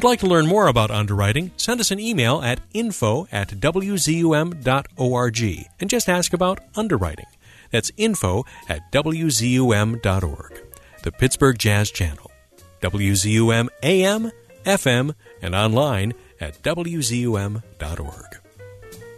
like to learn more about underwriting, send us an email at info@wzum.org and just ask about underwriting. That's info@wzum.org. The Pittsburgh Jazz Channel. WZUM AM, FM, and online at wzum.org.